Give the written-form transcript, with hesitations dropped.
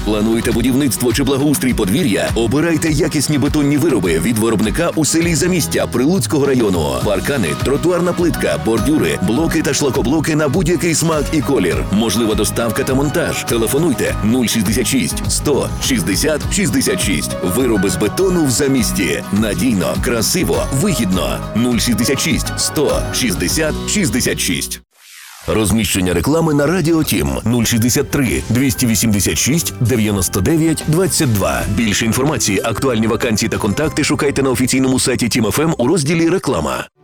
Плануєте будівництво чи благоустрій подвір'я? Обирайте якісні бетонні вироби від виробника у селі Замістя Прилуцького району. Паркани, тротуарна плитка, бордюри, блоки та шлакоблоки на будь-який смак і колір. Можлива доставка та монтаж. Телефонуйте 066 100 60 66. Вироби з бетону в Замісті. Надійно, красиво, вигідно. 066 100 60 66. Розміщення реклами на Радіо Тім 063 286 99 22. Більше інформації, актуальні вакансії та контакти шукайте на офіційному сайті Тім ФМ у розділі «Реклама».